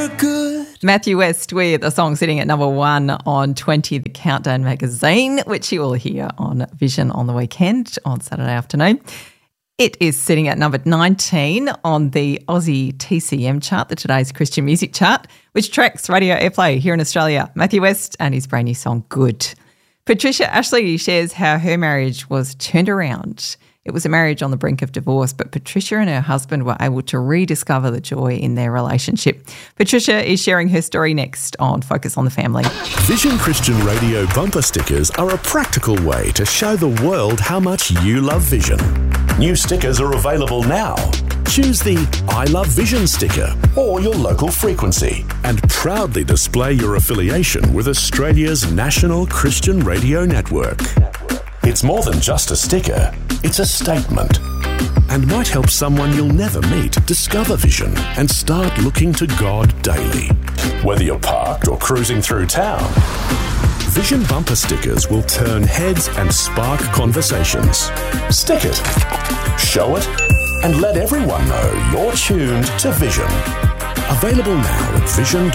You're good. Matthew West with a song sitting at number 1 on 20, the Countdown magazine, which you will hear on Vision on the weekend on Saturday afternoon. It is sitting at number 19 on the Aussie TCM chart, the Today's Christian Music chart, which tracks radio airplay here in Australia. Matthew West and his brand new song, Good. Patricia Ashley shares how her marriage was turned around. It was a marriage on the brink of divorce, but Patricia and her husband were able to rediscover the joy in their relationship. Patricia is sharing her story next on Focus on the Family. Vision Christian Radio bumper stickers are a practical way to show the world how much you love Vision. New stickers are available now. Choose the I Love Vision sticker or your local frequency and proudly display your affiliation with Australia's national Christian radio network. It's more than just a sticker, it's a statement. And might help someone you'll never meet discover Vision and start looking to God daily. Whether you're parked or cruising through town, Vision bumper stickers will turn heads and spark conversations. Stick it, show it, and let everyone know you're tuned to Vision. Available now at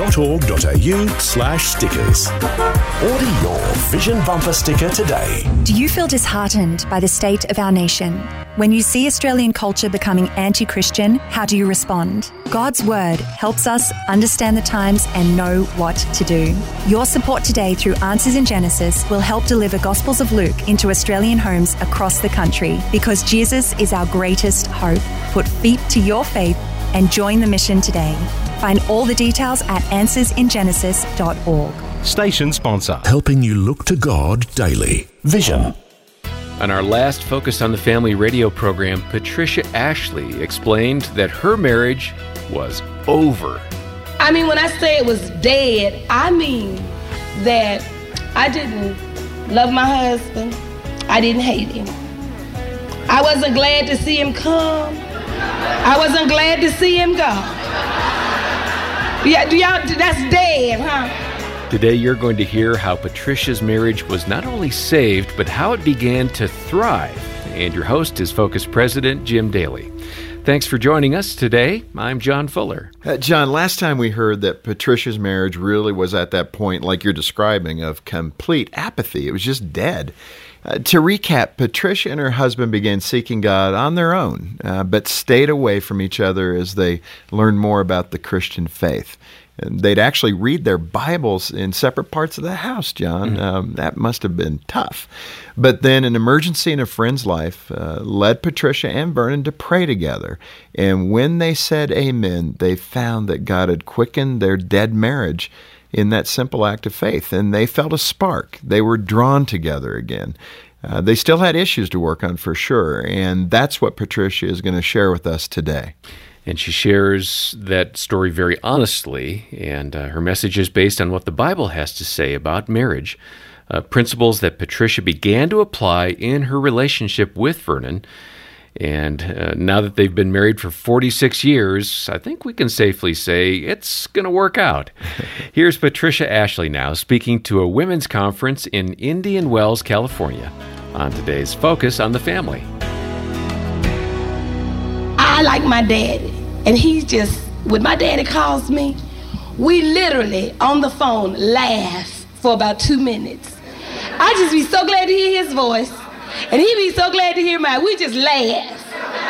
vision.org.au/stickers. Order your Vision bumper sticker today. Do you feel disheartened by the state of our nation? When you see Australian culture becoming anti-Christian, how do you respond? God's Word helps us understand the times and know what to do. Your support today through Answers in Genesis will help deliver Gospels of Luke into Australian homes across the country, because Jesus is our greatest hope. Put feet to your faith and join the mission today. Find all the details at answersingenesis.org. Station sponsor. Helping you look to God daily. Vision. On our last Focus on the Family radio program, Patricia Ashley explained that her marriage was over. I mean, when I say it was dead, I mean that I didn't love my husband. I didn't hate him. I wasn't glad to see him come. I wasn't glad to see him go. Yeah, that's dead, huh? Today you're going to hear how Patricia's marriage was not only saved, but how it began to thrive. And your host is Focus President Jim Daly. Thanks for joining us today. I'm John Fuller. John, last time we heard that Patricia's marriage really was at that point, like you're describing, of complete apathy. It was just dead. To recap, Patricia and her husband began seeking God on their own, but stayed away from each other as they learned more about the Christian faith. And they'd actually read their Bibles in separate parts of the house, John. That must have been tough. But then an emergency in a friend's life led Patricia and Vernon to pray together. And when they said amen, they found that God had quickened their dead marriage in that simple act of faith. And they felt a spark. They were drawn together again. They still had issues to work on for sure. And that's what Patricia is going to share with us today. And she shares that story very honestly, and her message is based on what the Bible has to say about marriage, principles that Patricia began to apply in her relationship with Vernon. And now that they've been married for 46 years, I think we can safely say it's going to work out. Here's Patricia Ashley now speaking to a women's conference in Indian Wells, California, on today's Focus on the Family. I like my daddy, and he's just, when my daddy calls me, we literally on the phone laugh for about 2 minutes. I just be so glad to hear his voice, and he be so glad to hear mine. We just laugh.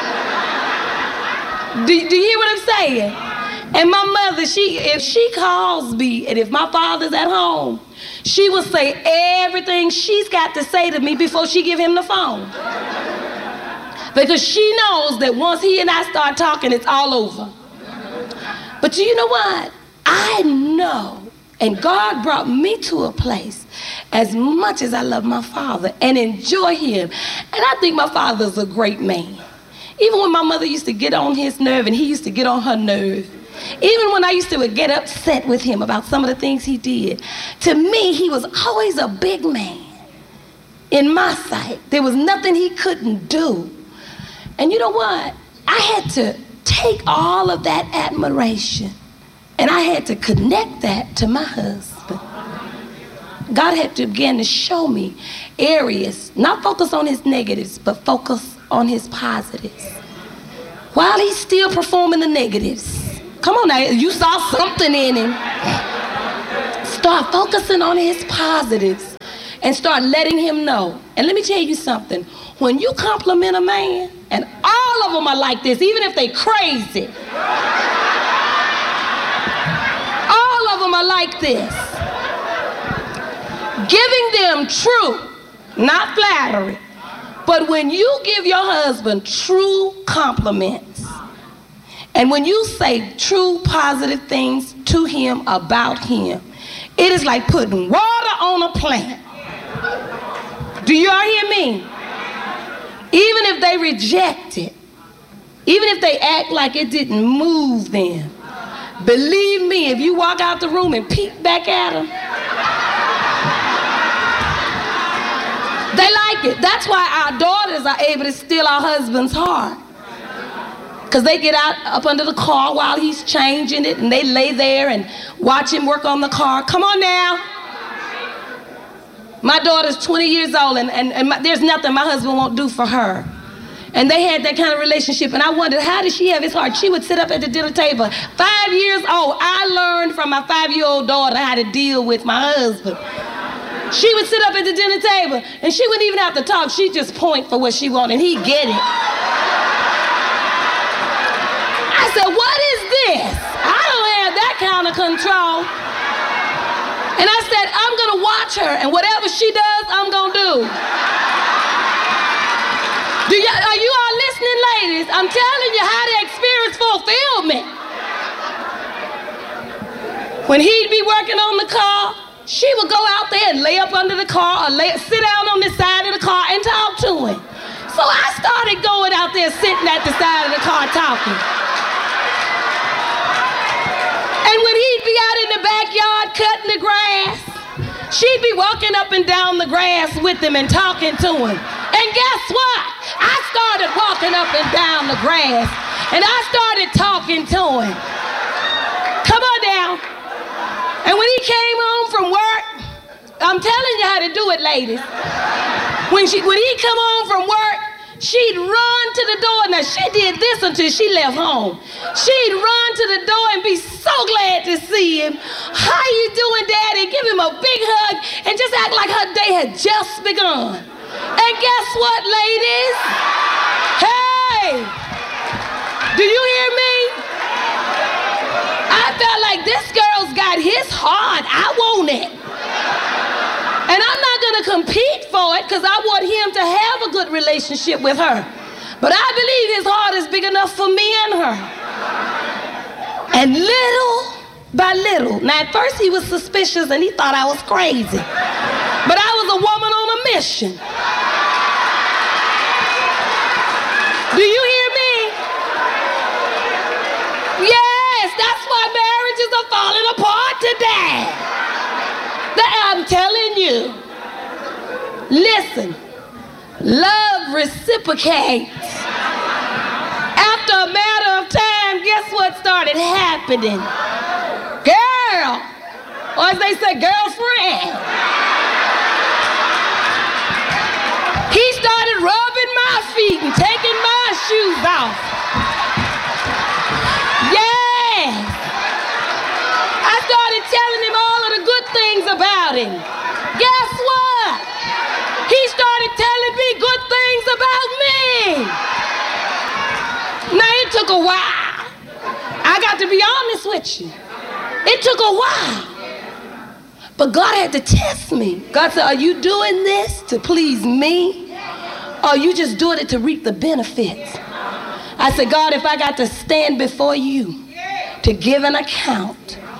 Do you hear what I'm saying? And my mother, if she calls me, and if my father's at home, she will say everything she's got to say to me before she give him the phone. Because she knows that once he and I start talking, it's all over. But you know what? I know, and God brought me to a place, as much as I love my father and enjoy him, and I think my father's a great man. Even when my mother used to get on his nerve and he used to get on her nerve, even when I used to get upset with him about some of the things he did, to me, he was always a big man. In my sight, there was nothing he couldn't do. And you know what? I had to take all of that admiration and I had to connect that to my husband. God had to begin to show me areas, not focus on his negatives, but focus on his positives. While he's still performing the negatives, Come on now, you saw something in him. Start focusing on his positives and start letting him know. And let me tell you something. When you compliment a man, and all of them are like this, even if they crazy. All of them are like this. Giving them truth, not flattery. But when you give your husband true compliments, and when you say true positive things to him about him, it is like putting water on a plant. Do you all hear me? Even if they reject it, even if they act like it didn't move them, believe me, if you walk out the room and peek back at them, they like it. That's why our daughters are able to steal our husband's heart. Because they get out up under the car while he's changing it, and they lay there and watch him work on the car. Come on now. My daughter's 20 years old, and there's nothing my husband won't do for her. And they had that kind of relationship, and I wondered, how did she have his heart? She would sit up at the dinner table. 5 years old, I learned from my 5-year-old daughter how to deal with my husband. She would sit up at the dinner table, and she wouldn't even have to talk. She'd just point for what she wanted, and he'd get it. I said, what is this? I don't have that kind of control. And I said, I'm going to watch her, and whatever she does, I'm going to do. Are you all listening, ladies? I'm telling you how to experience fulfillment. When he'd be working on the car, she would go out there and lay up under the car or sit down on the side of the car and talk to him. So I started going out there sitting at the side of the car talking. And when he'd be out in the backyard cutting the grass, she'd be walking up and down the grass with him and talking to him. And guess what? I started walking up and down the grass, and I started talking to him. Come on down. And when he came home from work, I'm telling you how to do it, ladies. When he'd come home from work, she'd run to the door. Now, she did this until she left home. She'd run to the door and be so glad to see him. How you doing, Daddy? Give him a big hug and just act like her day had just begun. And guess what, ladies? Hey! Do you hear me? I felt like this girl's got his heart. I want it. And I'm not going to compete for it because I want him to have a good relationship with her. But I believe his heart is big enough for me and her. And little by little, now at first he was suspicious and he thought I was crazy. But I was a woman on a mission. Do you hear me? Yes, that's why marriages are falling apart today. I'm telling you. Listen, love reciprocates. After a matter of time, guess what started happening? Girl, or as they say, girlfriend. He started rubbing my feet and taking my shoes off. Yeah. I started telling him all of the good things about him. Guess what? He started telling me good things about me. Now, it took a while. I got to be honest with you. It took a while. But God had to test me. God said, are you doing this to please me? Or are you just doing it to reap the benefits? I said, God, if I got to stand before you to give an account,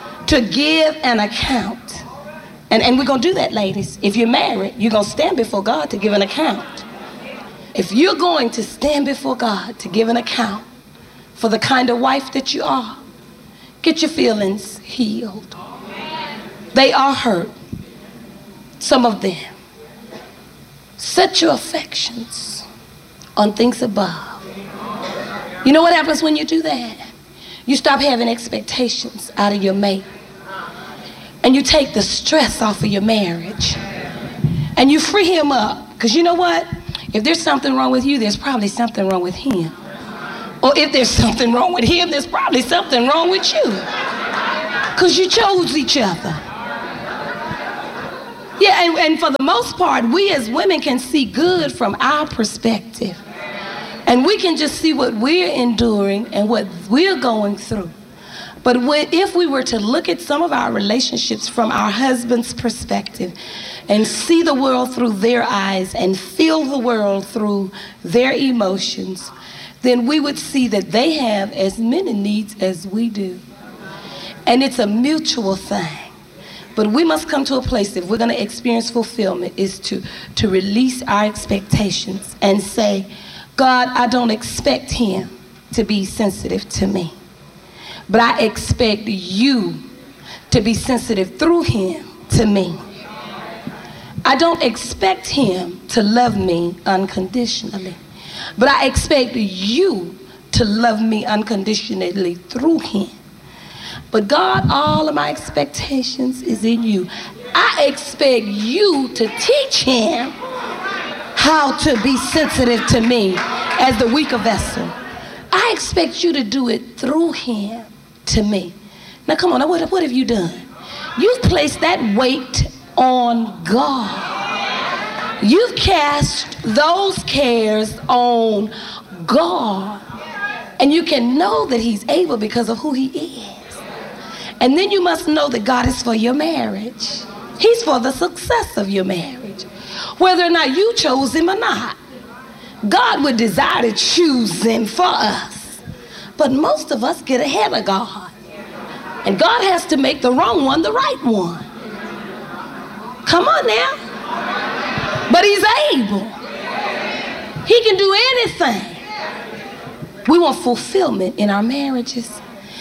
and we're going to do that, ladies. If you're married, you're going to stand before God to give an account. If you're going to stand before God to give an account for the kind of wife that you are, get your feelings healed. They are hurt. Some of them. Set your affections on things above. You know what happens when you do that? You stop having expectations out of your mate. And you take the stress off of your marriage. And you free him up. Because you know what? If there's something wrong with you, there's probably something wrong with him. Or if there's something wrong with him, there's probably something wrong with you. Because you chose each other. Yeah, and for the most part, we as women can see good from our perspective. And we can just see what we're enduring and what we're going through. But if we were to look at some of our relationships from our husband's perspective and see the world through their eyes and feel the world through their emotions, then we would see that they have as many needs as we do. And it's a mutual thing. But we must come to a place, if we're going to experience fulfillment, is to release our expectations and say, God, I don't expect him to be sensitive to me. But I expect you to be sensitive through him to me. I don't expect him to love me unconditionally. But I expect you to love me unconditionally through him. But God, all of my expectations is in you. I expect you to teach him how to be sensitive to me as the weaker vessel. I expect you to do it through him to me. Now come on, what have you done? You've placed that weight on God. You've cast those cares on God. And you can know that he's able because of who he is. And then you must know that God is for your marriage. He's for the success of your marriage. Whether or not you chose him or not. God would desire to choose him for us. But most of us get ahead of God. And God has to make the wrong one the right one. Come on now. But he's able. He can do anything. We want fulfillment in our marriages.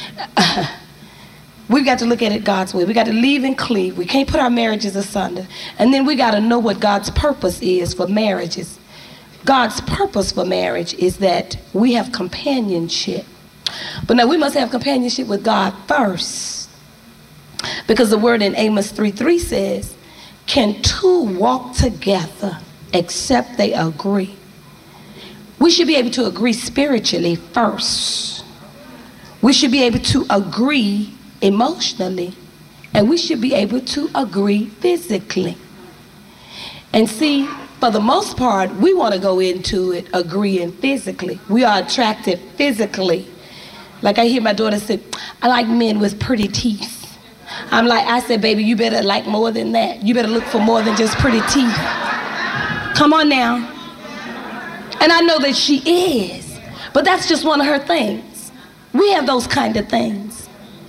We've got to look at it God's way. We got to leave and cleave. We can't put our marriages asunder. And then we got to know what God's purpose is for marriages. God's purpose for marriage is that we have companionship. But now we must have companionship with God first. Because the word in Amos 3:3 says, can two walk together except they agree? We should be able to agree spiritually first. We should be able to agree emotionally. And we should be able to agree physically. And see, for the most part, we want to go into it agreeing physically. We are attracted physically. Like I hear my daughter say, I like men with pretty teeth. I said, baby, you better like more than that. You better look for more than just pretty teeth. Come on now. And I know that she is. But that's just one of her things. We have those kind of things.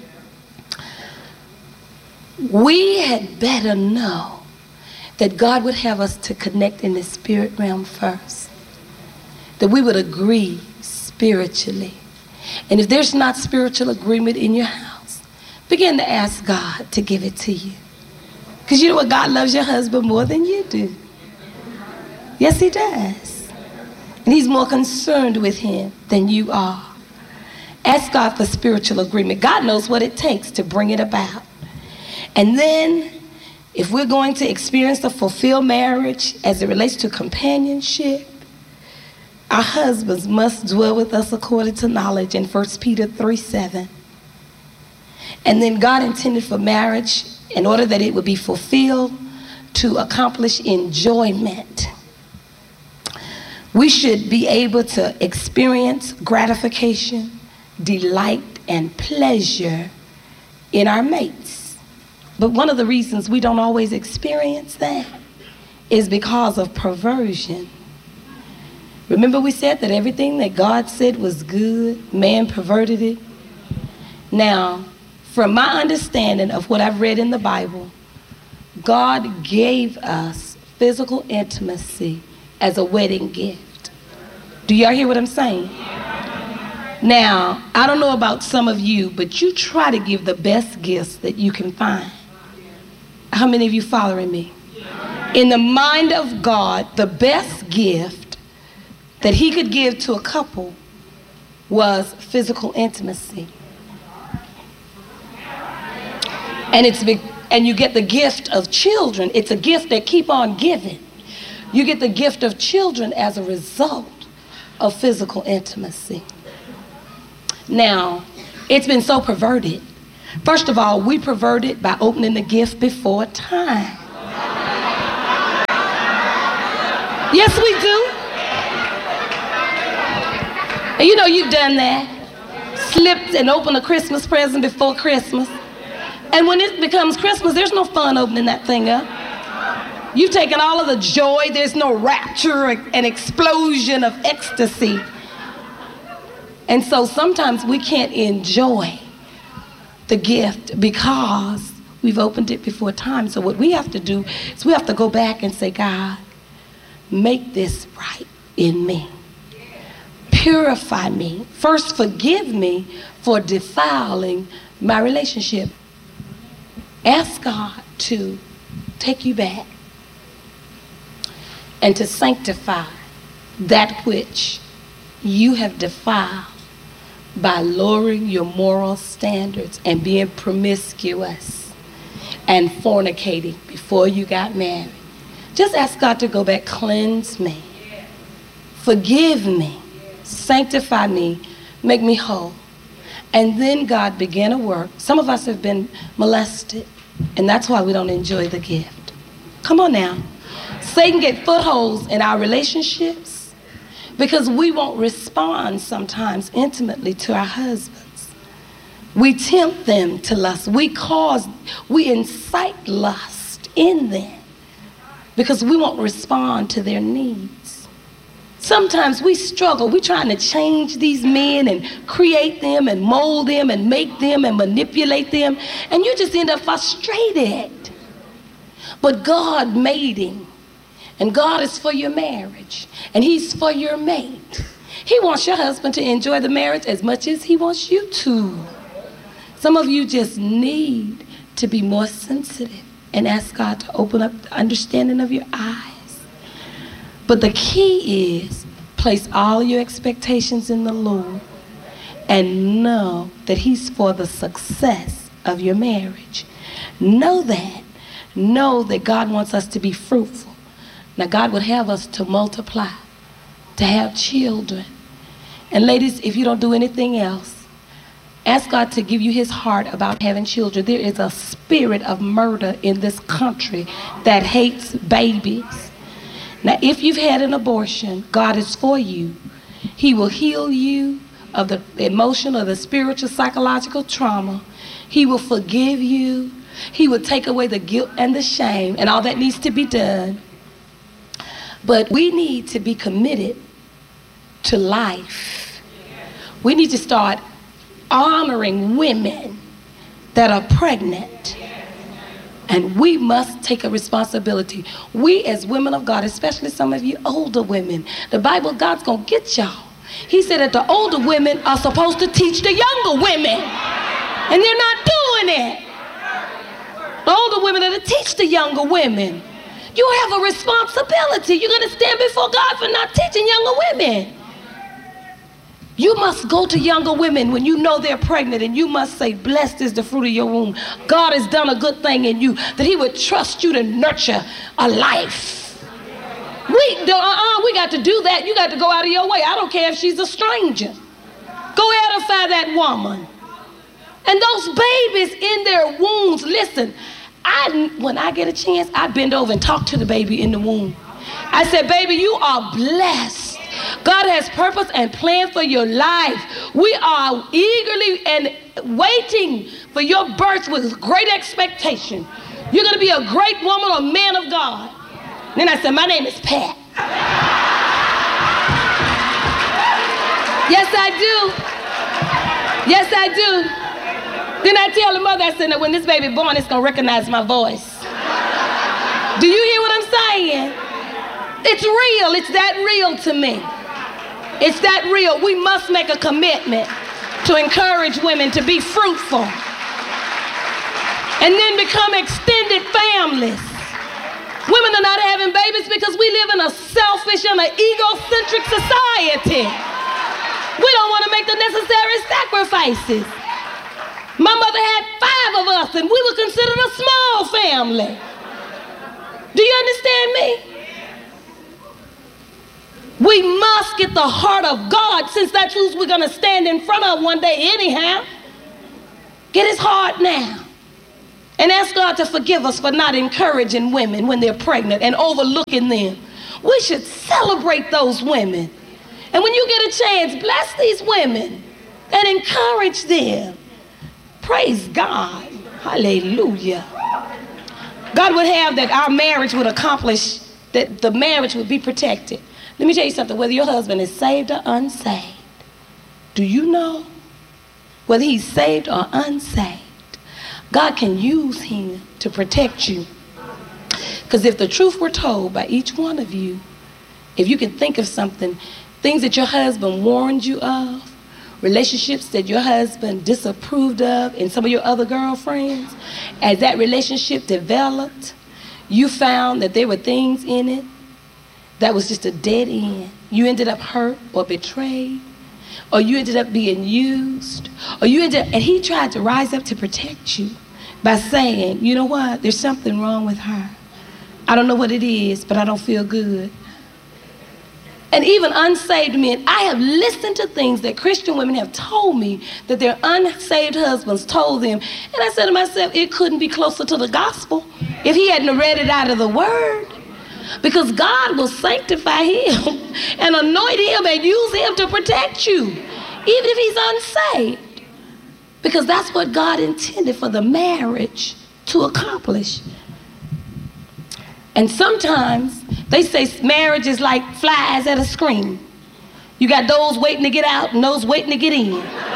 We had better know that God would have us to connect in the spirit realm first. That we would agree spiritually. And if there's not spiritual agreement in your house, begin to ask God to give it to you. Because you know what? God loves your husband more than you do. Yes, he does. And he's more concerned with him than you are. Ask God for spiritual agreement. God knows what it takes to bring it about. And then, if we're going to experience a fulfilled marriage as it relates to companionship, our husbands must dwell with us according to knowledge in 1 Peter 3:7. And then God intended for marriage, in order that it would be fulfilled, to accomplish enjoyment. We should be able to experience gratification, delight, and pleasure in our mates. But one of the reasons we don't always experience that is because of perversion. Remember we said that everything that God said was good, man perverted it? Now, from my understanding of what I've read in the Bible, God gave us physical intimacy as a wedding gift. Do y'all hear what I'm saying? Now, I don't know about some of you, but you try to give the best gifts that you can find. How many of you following me? In the mind of God, the best gift that he could give to a couple was physical intimacy. And you get the gift of children. It's a gift that keep on giving. You get the gift of children as a result of physical intimacy. Now, it's been so perverted. First of all, we pervert it by opening the gift before time. Yes, we do. And you know you've done that. Slipped and opened a Christmas present before Christmas. And when it becomes Christmas, there's no fun opening that thing up. You've taken all of the joy. There's no rapture and explosion of ecstasy. And so sometimes we can't enjoy the gift because we've opened it before time. So what we have to do is we have to go back and say, God, make this right in me. Purify me. First, forgive me for defiling my relationship. Ask God to take you back and to sanctify that which you have defiled by lowering your moral standards and being promiscuous and fornicating before you got married. Just ask God to go back, cleanse me, forgive me, sanctify me, make me whole. And then God began a work. Some of us have been molested, and that's why we don't enjoy the gift. Come on now. Satan get footholds in our relationships because we won't respond sometimes intimately to our husbands. We tempt them to lust. We incite lust in them because we won't respond to their needs. Sometimes we struggle. We're trying to change these men and create them and mold them and make them and manipulate them, and you just end up frustrated. But God made him, and God is for your marriage, and he's for your mate. He wants your husband to enjoy the marriage as much as he wants you to. Some of you just need to be more sensitive and ask God to open up the understanding of your eyes. But the key is place all your expectations in the Lord and know that he's for the success of your marriage. Know that. Know that God wants us to be fruitful. Now, God would have us to multiply, to have children. And ladies, if you don't do anything else, ask God to give you his heart about having children. There is a spirit of murder in this country that hates babies. Now, if you've had an abortion, God is for you. He will heal you of the emotional or the spiritual, psychological trauma. He will forgive you. He will take away the guilt and the shame and all that needs to be done. But we need to be committed to life. We need to start honoring women that are pregnant. And we must take a responsibility. We as women of God, especially some of you older women, the Bible, God's gonna get y'all. He said that the older women are supposed to teach the younger women. And they're not doing it. The older women are to teach the younger women. You have a responsibility. You're gonna stand before God for not teaching younger women. You must go to younger women when you know they're pregnant, and you must say, blessed is the fruit of your womb. God has done a good thing in you, that he would trust you to nurture a life. We got to do that. You got to go out of your way. I don't care if she's a stranger. Go edify that woman. And those babies in their wombs, listen, when I get a chance, I bend over and talk to the baby in the womb. I said, baby, you are blessed. God has purpose and plan for your life. We are eagerly and waiting for your birth with great expectation. You're going to be a great woman or man of God. Then I said, my name is Pat. Yes, I do. Yes, I do. Then I tell the mother, I said, that when this baby born, it's going to recognize my voice. Do you hear what I'm saying? It's real. It's that real to me. It's that real. We must make a commitment to encourage women to be fruitful and then become extended families. Women are not having babies because we live in a selfish and an egocentric society. We don't want to make the necessary sacrifices. My mother had 5 of us, and we were considered a small family. Do you understand me? We must get the heart of God, since that's who we're going to stand in front of one day anyhow. Get his heart now. And ask God to forgive us for not encouraging women when they're pregnant and overlooking them. We should celebrate those women. And when you get a chance, bless these women and encourage them. Praise God. Hallelujah. God would have that our marriage would accomplish, that the marriage would be protected. Let me tell you something. Whether your husband is saved or unsaved, do you know? Whether he's saved or unsaved, God can use him to protect you. Because if the truth were told by each one of you, if you can think of something, things that your husband warned you of, relationships that your husband disapproved of and some of your other girlfriends, as that relationship developed, you found that there were things in it that was just a dead end. You ended up hurt or betrayed, or you ended up being used, or and he tried to rise up to protect you by saying, you know what, there's something wrong with her. I don't know what it is, but I don't feel good. And even unsaved men, I have listened to things that Christian women have told me that their unsaved husbands told them. And I said to myself, it couldn't be closer to the gospel if he hadn't read it out of the word. Because God will sanctify him and anoint him and use him to protect you, even if he's unsaved. Because that's what God intended for the marriage to accomplish. And sometimes they say marriage is like flies at a screen. You got those waiting to get out and those waiting to get in.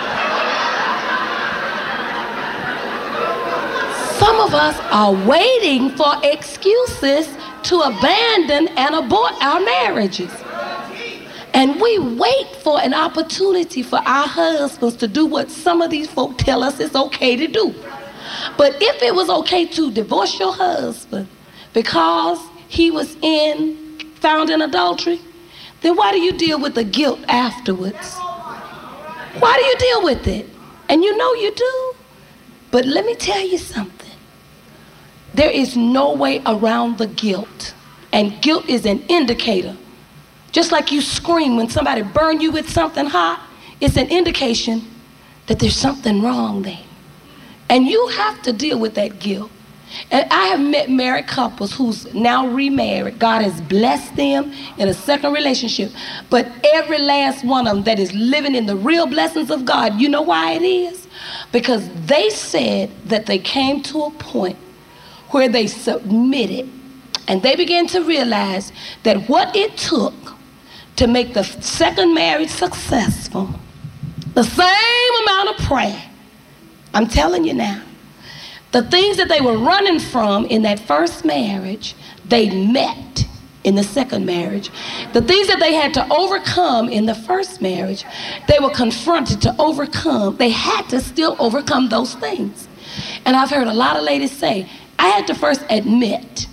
Some of us are waiting for excuses to abandon and abort our marriages. And we wait for an opportunity for our husbands to do what some of these folk tell us it's okay to do. But if it was okay to divorce your husband because he was found in adultery, then why do you deal with the guilt afterwards? Why do you deal with it? And you know you do. But let me tell you something. There is no way around the guilt. And guilt is an indicator. Just like you scream when somebody burn you with something hot, it's an indication that there's something wrong there. And you have to deal with that guilt. And I have met married couples who's now remarried. God has blessed them in a second relationship. But every last one of them that is living in the real blessings of God, you know why it is? Because they said that they came to a point where they submitted. And they began to realize that what it took to make the second marriage successful, the same amount of prayer, I'm telling you now, the things that they were running from in that first marriage, they met in the second marriage. The things that they had to overcome in the first marriage, they were confronted to overcome. They had to still overcome those things. And I've heard a lot of ladies say, I had to first admit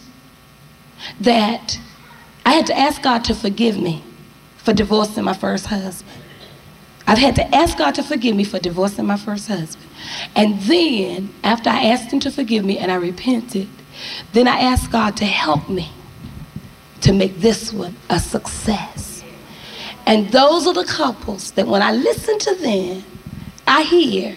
that I had to ask God to forgive me for divorcing my first husband. I've had to ask God to forgive me for divorcing my first husband. And then, after I asked him to forgive me and I repented, then I asked God to help me to make this one a success. And those are the couples that when I listen to them, I hear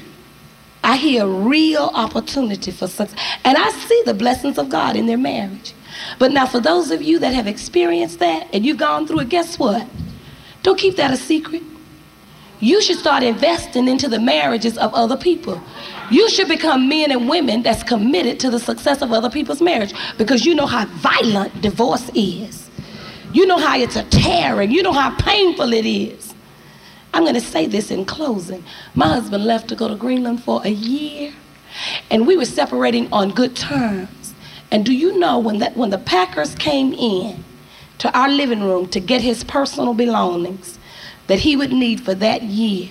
real opportunity for success. And I see the blessings of God in their marriage. But now for those of you that have experienced that and you've gone through it, guess what? Don't keep that a secret. You should start investing into the marriages of other people. You should become men and women that's committed to the success of other people's marriage, because you know how violent divorce is. You know how it's a tearing. You know how painful it is. I'm going to say this in closing. My husband left to go to Greenland for a year, and we were separating on good terms. And do you know when the Packers came in to our living room to get his personal belongings that he would need for that year,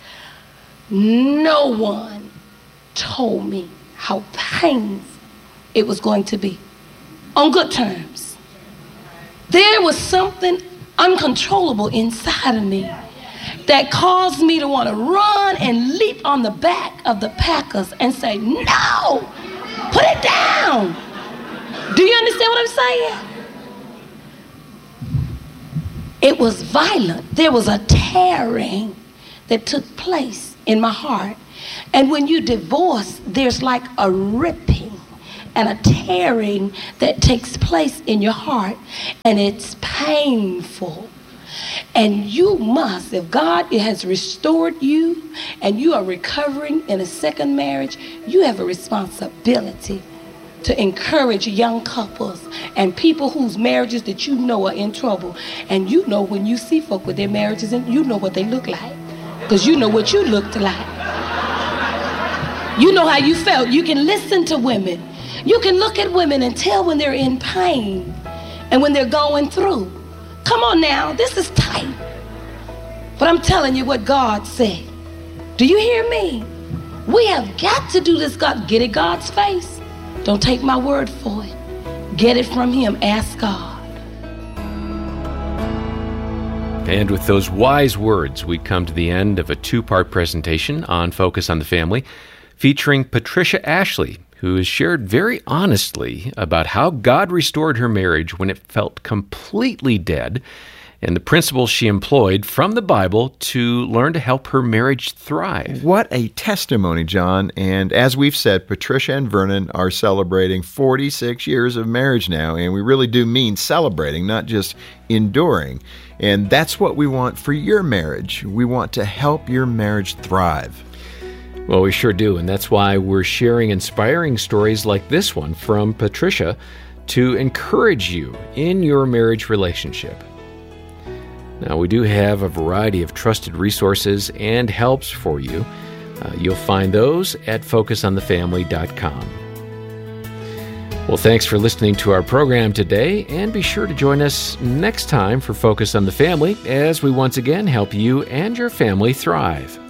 no one told me how painful it was going to be. On good terms. There was something uncontrollable inside of me that caused me to want to run and leap on the back of the Packers and say, no, put it down. Do you understand what I'm saying? It was violent. There was a tearing that took place in my heart. And when you divorce, there's like a ripping and a tearing that takes place in your heart, and it's painful. And you must, if God has restored you and you are recovering in a second marriage, you have a responsibility to encourage young couples and people whose marriages that you know are in trouble. And you know when you see folk with their marriages, and you know what they look like, because you know what you looked like. You know how you felt. You can listen to women. You can look at women and tell when they're in pain and when they're going through. Come on now, this is tight. But I'm telling you what God said. Do you hear me? We have got to do this. God, get it God's face. Don't take my word for it. Get it from Him. Ask God. And with those wise words, we come to the end of a two-part presentation on Focus on the Family, featuring Patricia Ashley, who has shared very honestly about how God restored her marriage when it felt completely dead, and the principles she employed from the Bible to learn to help her marriage thrive. What a testimony, John. And as we've said, Patricia and Vernon are celebrating 46 years of marriage now, and we really do mean celebrating, not just enduring. And that's what we want for your marriage. We want to help your marriage thrive. Well, we sure do, and that's why we're sharing inspiring stories like this one from Patricia to encourage you in your marriage relationship. Now, we do have a variety of trusted resources and helps for you. You'll find those at focusonthefamily.com. Well, thanks for listening to our program today, and be sure to join us next time for Focus on the Family as we once again help you and your family thrive.